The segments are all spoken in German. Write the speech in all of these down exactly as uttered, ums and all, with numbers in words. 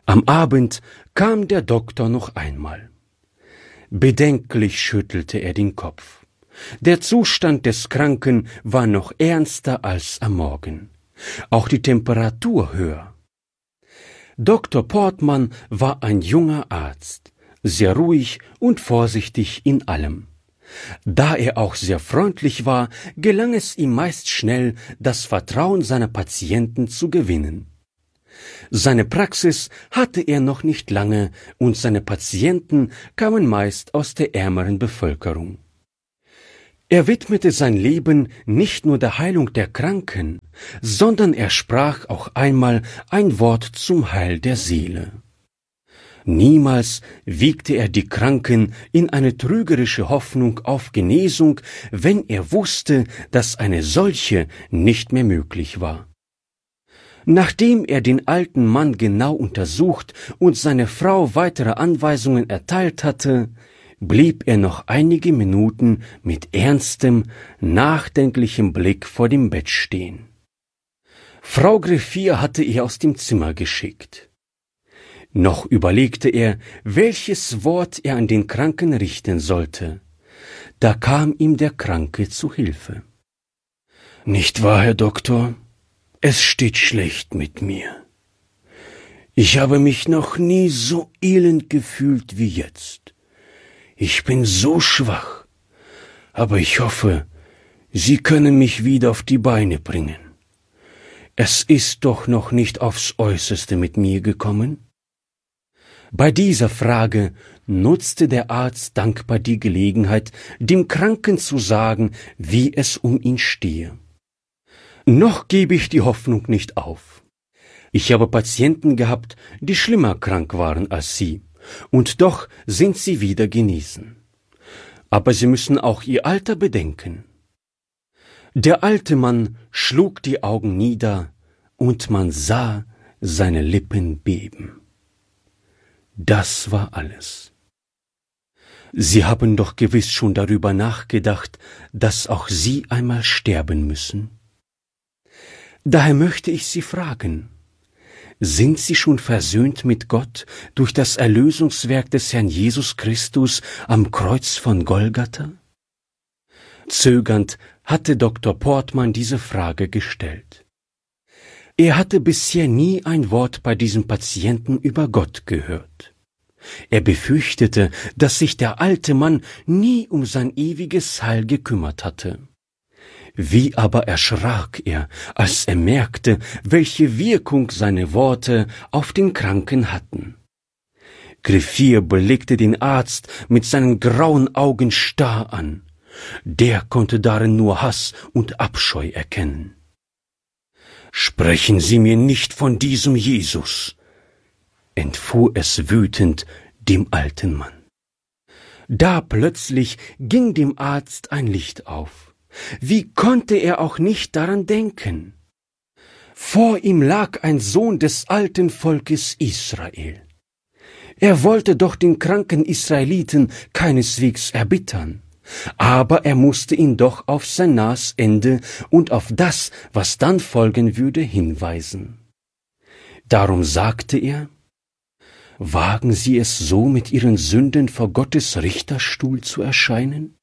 Am Abend kam der Doktor noch einmal. Bedenklich schüttelte er den Kopf. Der Zustand des Kranken war noch ernster als am Morgen. Auch die Temperatur höher. Doktor Portmann war ein junger Arzt, sehr ruhig und vorsichtig in allem. Da er auch sehr freundlich war, gelang es ihm meist schnell, das Vertrauen seiner Patienten zu gewinnen. Seine Praxis hatte er noch nicht lange und seine Patienten kamen meist aus der ärmeren Bevölkerung. Er widmete sein Leben nicht nur der Heilung der Kranken, sondern er sprach auch einmal ein Wort zum Heil der Seele. Niemals wiegte er die Kranken in eine trügerische Hoffnung auf Genesung, wenn er wusste, dass eine solche nicht mehr möglich war. Nachdem er den alten Mann genau untersucht und seine Frau weitere Anweisungen erteilt hatte, blieb er noch einige Minuten mit ernstem, nachdenklichem Blick vor dem Bett stehen. Frau Griffier hatte er aus dem Zimmer geschickt. Noch überlegte er, welches Wort er an den Kranken richten sollte. Da kam ihm der Kranke zu Hilfe. »Nicht wahr, Herr Doktor? Es steht schlecht mit mir. Ich habe mich noch nie so elend gefühlt wie jetzt. Ich bin so schwach, aber ich hoffe, Sie können mich wieder auf die Beine bringen. Es ist doch noch nicht aufs Äußerste mit mir gekommen?« Bei dieser Frage nutzte der Arzt dankbar die Gelegenheit, dem Kranken zu sagen, wie es um ihn stehe. »Noch gebe ich die Hoffnung nicht auf. Ich habe Patienten gehabt, die schlimmer krank waren als Sie, und doch sind sie wieder genesen. Aber Sie müssen auch Ihr Alter bedenken.« Der alte Mann schlug die Augen nieder, und man sah seine Lippen beben. Das war alles. »Sie haben doch gewiss schon darüber nachgedacht, dass auch Sie einmal sterben müssen. Daher möchte ich Sie fragen, sind Sie schon versöhnt mit Gott durch das Erlösungswerk des Herrn Jesus Christus am Kreuz von Golgatha?« Zögernd hatte Doktor Portmann diese Frage gestellt. Er hatte bisher nie ein Wort bei diesem Patienten über Gott gehört. Er befürchtete, dass sich der alte Mann nie um sein ewiges Heil gekümmert hatte. Wie aber erschrak er, als er merkte, welche Wirkung seine Worte auf den Kranken hatten. Griffier blickte den Arzt mit seinen grauen Augen starr an. Der konnte darin nur Hass und Abscheu erkennen. »Sprechen Sie mir nicht von diesem Jesus«, entfuhr es wütend dem alten Mann. Da plötzlich ging dem Arzt ein Licht auf. Wie konnte er auch nicht daran denken? Vor ihm lag ein Sohn des alten Volkes Israel. Er wollte doch den kranken Israeliten keineswegs erbittern, aber er musste ihn doch auf sein nahes Ende und auf das, was dann folgen würde, hinweisen. Darum sagte er: »Wagen Sie es so, mit Ihren Sünden vor Gottes Richterstuhl zu erscheinen?«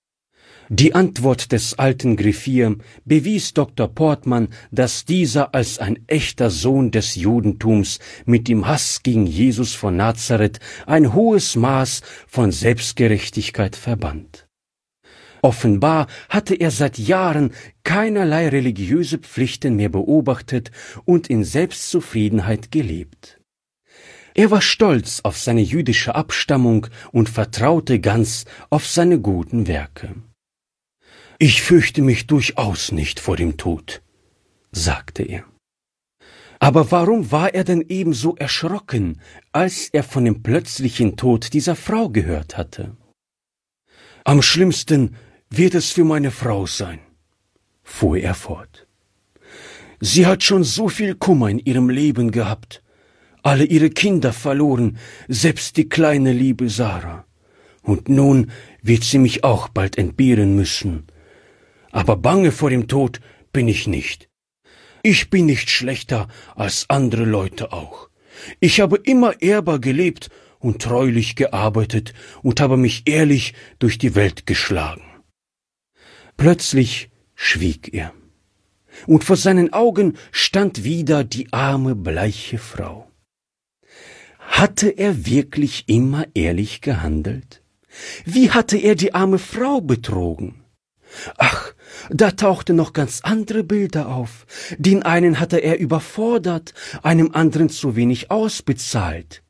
Die Antwort des alten Griffier bewies Doktor Portmann, dass dieser als ein echter Sohn des Judentums mit dem Hass gegen Jesus von Nazareth ein hohes Maß von Selbstgerechtigkeit verband. Offenbar hatte er seit Jahren keinerlei religiöse Pflichten mehr beobachtet und in Selbstzufriedenheit gelebt. Er war stolz auf seine jüdische Abstammung und vertraute ganz auf seine guten Werke. »Ich fürchte mich durchaus nicht vor dem Tod«, sagte er. Aber warum war er denn ebenso erschrocken, als er von dem plötzlichen Tod dieser Frau gehört hatte? »Am schlimmsten wird es für meine Frau sein«, fuhr er fort. »Sie hat schon so viel Kummer in ihrem Leben gehabt, alle ihre Kinder verloren, selbst die kleine liebe Sarah. Und nun wird sie mich auch bald entbehren müssen. Aber bange vor dem Tod bin ich nicht. Ich bin nicht schlechter als andere Leute auch. Ich habe immer ehrbar gelebt und treulich gearbeitet und habe mich ehrlich durch die Welt geschlagen. Plötzlich schwieg er, und vor seinen Augen stand wieder die arme, bleiche Frau. Hatte er wirklich immer ehrlich gehandelt? Wie hatte er die arme Frau betrogen? Ach, da tauchten noch ganz andere Bilder auf. Den einen hatte er überfordert, einem anderen zu wenig ausbezahlt.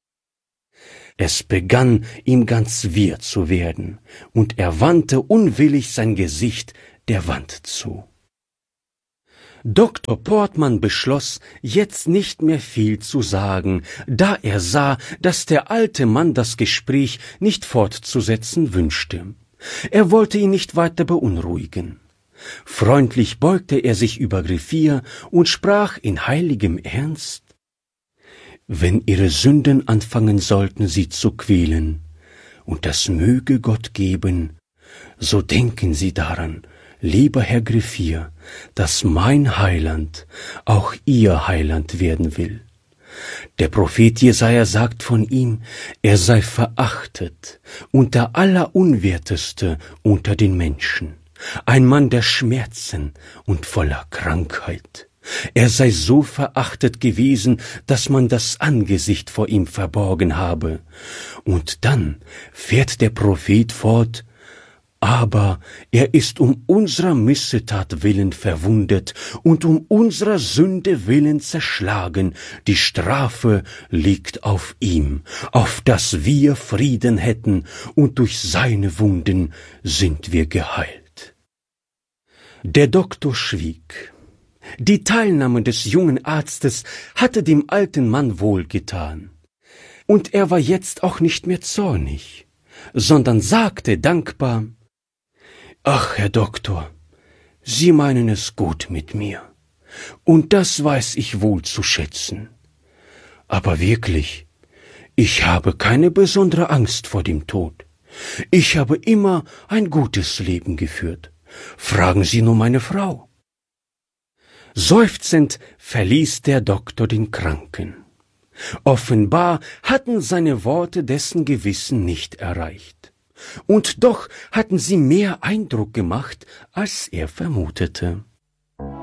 Es begann ihm ganz wirr zu werden, und er wandte unwillig sein Gesicht der Wand zu. Doktor Portmann beschloss, jetzt nicht mehr viel zu sagen, da er sah, dass der alte Mann das Gespräch nicht fortzusetzen wünschte. Er wollte ihn nicht weiter beunruhigen. Freundlich beugte er sich über Griffier und sprach in heiligem Ernst: »Wenn Ihre Sünden anfangen sollten, Sie zu quälen, und das möge Gott geben, so denken Sie daran, lieber Herr Griffier, dass mein Heiland auch Ihr Heiland werden will. Der Prophet Jesaja sagt von ihm, er sei verachtet und der Allerunwerteste unter den Menschen, ein Mann der Schmerzen und voller Krankheit. Er sei so verachtet gewesen, dass man das Angesicht vor ihm verborgen habe. Und dann fährt der Prophet fort: Aber er ist um unserer Missetat willen verwundet und um unserer Sünde willen zerschlagen. Die Strafe liegt auf ihm, auf dass wir Frieden hätten, und durch seine Wunden sind wir geheilt.« Der Doktor schwieg. Die Teilnahme des jungen Arztes hatte dem alten Mann wohlgetan. Und er war jetzt auch nicht mehr zornig, sondern sagte dankbar: »Ach, Herr Doktor, Sie meinen es gut mit mir, und das weiß ich wohl zu schätzen. Aber wirklich, ich habe keine besondere Angst vor dem Tod. Ich habe immer ein gutes Leben geführt. Fragen Sie nur meine Frau.« Seufzend verließ der Doktor den Kranken. Offenbar hatten seine Worte dessen Gewissen nicht erreicht. Und doch hatten sie mehr Eindruck gemacht, als er vermutete.